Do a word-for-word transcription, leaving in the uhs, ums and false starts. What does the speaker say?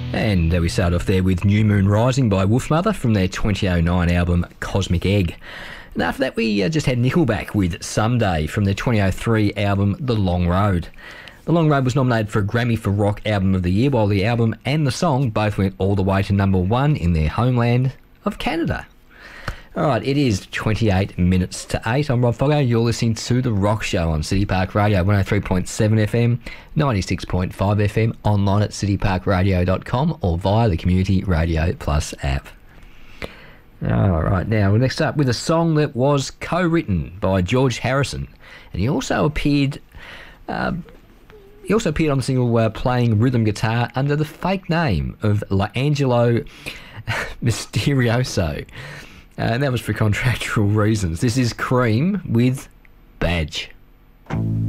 And uh, we start off there with New Moon Rising by Wolfmother from their twenty oh nine album Cosmic Egg. And after that we uh, just had Nickelback with Someday from their twenty oh three album The Long Road. The Long Road was nominated for a Grammy for Rock Album of the Year, while the album and the song both went all the way to number one in their homeland of Canada. All right, it is twenty-eight minutes to eight. I'm Rob Foggo. You're listening to The Rock Show on City Park Radio, one oh three point seven F M, ninety-six point five F M, online at city park radio dot com or via the Community Radio Plus app. All right, now we're next up with a song that was co-written by George Harrison, and he also appeared... Uh, He also appeared on the single uh, playing rhythm guitar under the fake name of L'Angelo Misterioso. Uh, and that was for contractual reasons. This is Cream with Badge.